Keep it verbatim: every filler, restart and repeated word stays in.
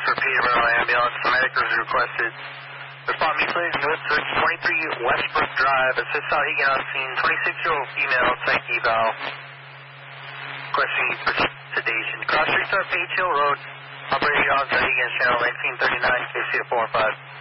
for Peterborough ambulance. Medic was requested. Respond me, please. North twenty-three Westbrook Drive. Assist out Egan on scene. twenty-six-year-old female, psych eval. Requesting sedation. Cross streets are Page Hill Road. Operating on Egan Channel nineteen thirty-nine, K C four five.